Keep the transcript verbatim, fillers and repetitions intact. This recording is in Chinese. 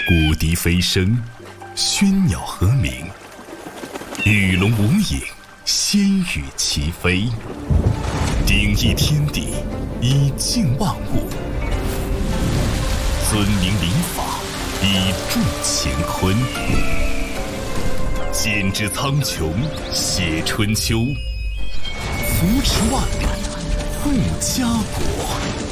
谷笛飞声，喧鸟和鸣，与龙无影，仙羽齐飞。鼎益天地，以静万物；尊明临法，以助乾坤。剪纸苍穹，写春秋，扶持万里，护家国。